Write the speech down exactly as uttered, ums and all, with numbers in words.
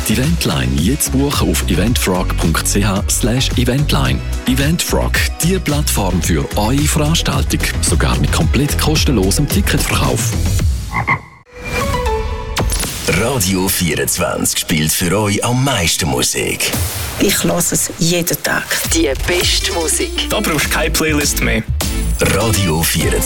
Die Eventline jetzt buchen auf eventfrog punkt c h slash eventline. Eventfrog, die Plattform für eure Veranstaltung. Sogar mit komplett kostenlosem Ticketverkauf. Radio vierundzwanzig spielt für euch am meisten Musik. Ich höre es jeden Tag. Die beste Musik. Da brauchst du keine Playlist mehr. Radio vierundzwanzig.